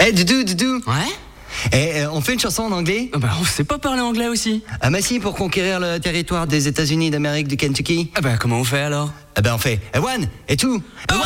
Doudou. Ouais. On fait une chanson en anglais? Bah, on sait pas parler anglais aussi. Ah bah si, pour conquérir le territoire des États-Unis d'Amérique du Kentucky. Ah bah, comment on fait alors? Ah bah on fait one et two.